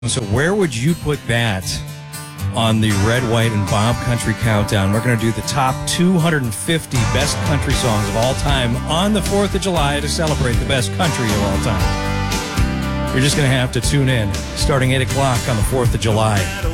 So where would you put that on the Red, White, and Bob Country Countdown? We're going to do the top 250 best country songs of all time on the 4th of July to celebrate the best country of all time. You're just going to have to tune in starting 8 o'clock on the 4th of July.